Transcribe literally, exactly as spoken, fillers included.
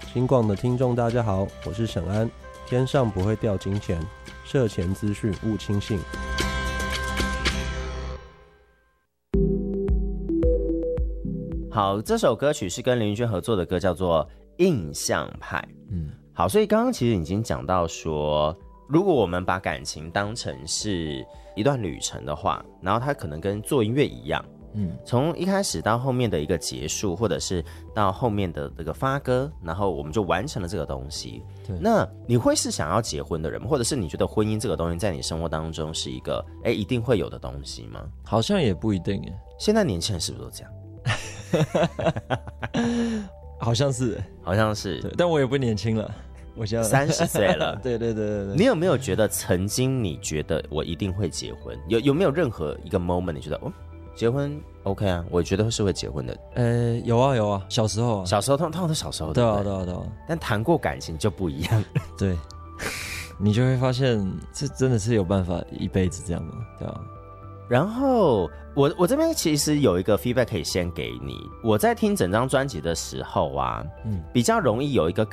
金广的听众大家好，我是沈安。天上不会掉金钱，涉钱资讯勿轻信。 好，这首歌曲是跟林云轩合作的歌，叫做《印象派》。嗯，好，所以刚刚其实已经讲到说，如果我们把感情当成是一段旅程的话，然后它可能跟做音乐一样，嗯，从一开始到后面的一个结束，或者是到后面的这个发歌，然后我们就完成了这个东西。对，那你会是想要结婚的人吗？或者是你觉得婚姻这个东西在你生活当中是一个哎一定会有的东西吗？ 好像也不一定耶。 现在年轻人是不是都这样？ 好像是， 好像是， 但我也不年轻了，我现在三十岁了。 对对对对对。 你有没有觉得曾经你觉得我一定会结婚？有有没有任何一个 moment 你觉得哦，结婚 OK 啊？我觉得是会结婚的。 呃，有啊有啊，小时候啊， 小时候通常都小时候对啊对啊对啊， 但谈过感情就不一样。 对，你就会发现这真的是有办法一辈子这样吗？对啊。 然后我我这边其实有一个 feedback 可以先给你。我在听整张专辑的时候啊，嗯，比较容易有一个